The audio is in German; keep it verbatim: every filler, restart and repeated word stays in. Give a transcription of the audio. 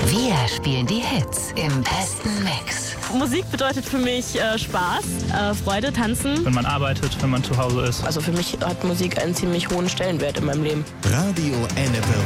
Wir spielen die Hits im besten Mix. Musik bedeutet für mich äh, Spaß, äh, Freude, Tanzen. Wenn man arbeitet, wenn man zu Hause ist. Also für mich hat Musik einen ziemlich hohen Stellenwert in meinem Leben. Radio Ennepe